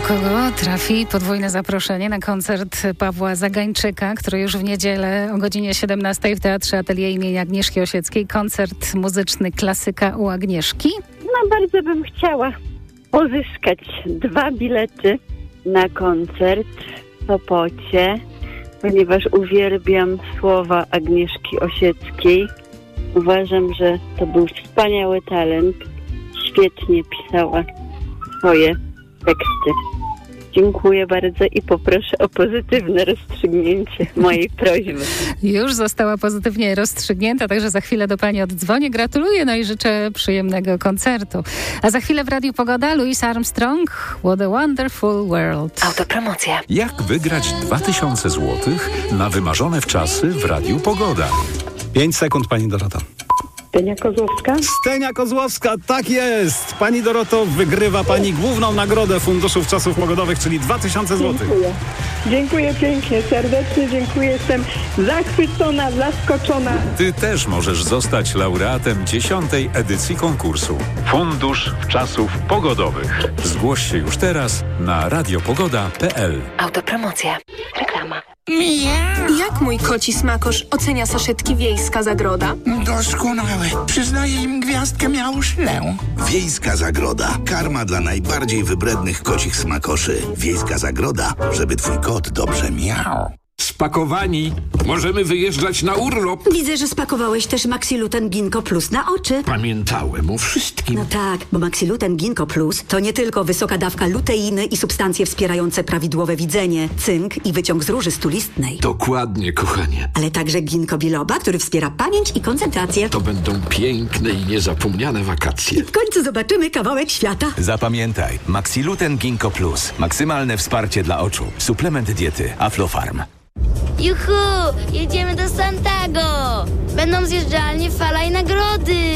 kogo trafi podwójne zaproszenie na koncert Pawła Zagańczyka, który już w niedzielę o godzinie 17 w Teatrze Atelier imienia Agnieszki Osieckiej. Koncert muzyczny Klasyka u Agnieszki. No bardzo bym chciała pozyskać 2 bilety na koncert w Sopocie, ponieważ uwielbiam słowa Agnieszki Osieckiej. Uważam, że to był wspaniały talent. Świetnie pisała swoje teksty. Dziękuję bardzo i poproszę o pozytywne rozstrzygnięcie mojej prośby. Już została pozytywnie rozstrzygnięta, także za chwilę do pani oddzwonię. Gratuluję, no i życzę przyjemnego koncertu. A za chwilę w Radiu Pogoda Louis Armstrong, What a Wonderful World. Autopromocja. Jak wygrać 2000 zł na wymarzone wczasy w Radiu Pogoda? 5 sekund, pani Dorota. Stenia Kozłowska? Stenia Kozłowska, tak jest! Pani Doroto, wygrywa pani główną nagrodę Funduszu Wczasów Pogodowych, czyli 2000 zł. Dziękuję pięknie, serdecznie dziękuję. Jestem zachwycona, zaskoczona. Ty też możesz zostać laureatem 10. edycji konkursu Fundusz Wczasów Pogodowych. Zgłoś się już teraz na radiopogoda.pl. Autopromocja. Reklama. Jak mój koci smakosz ocenia saszetki Wiejska Zagroda? Doskonałe. Przyznaję im gwiazdkę miałszlę. Wiejska Zagroda. Karma dla najbardziej wybrednych kocich smakoszy. Wiejska Zagroda, żeby twój kot dobrze miał. Spakowani. Możemy wyjeżdżać na urlop. Widzę, że spakowałeś też Maxiluten Ginkgo Plus na oczy. Pamiętałem o wszystkim. No tak, bo Maxiluten Ginkgo Plus to nie tylko wysoka dawka luteiny i substancje wspierające prawidłowe widzenie, cynk i wyciąg z róży stulistnej. Dokładnie, kochanie. Ale także ginkgo biloba, który wspiera pamięć i koncentrację. To będą piękne i niezapomniane wakacje. W końcu zobaczymy kawałek świata. Zapamiętaj, Maxiluten Ginkgo Plus. Maksymalne wsparcie dla oczu. Suplement diety Aflofarm. Juhu! Jedziemy do Santago! Będą zjeżdżalnie, fala i nagrody!